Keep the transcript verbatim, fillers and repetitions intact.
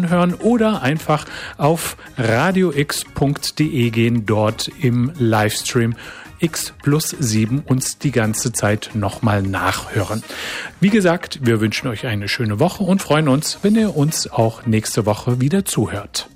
anhören oder einfach auf radio x punkt de gehen, dort im Livestream X plus sieben uns die ganze Zeit nochmal nachhören. Wie gesagt, wir wünschen euch eine schöne Woche und freuen uns, wenn ihr uns auch nächste Woche wieder zuhört.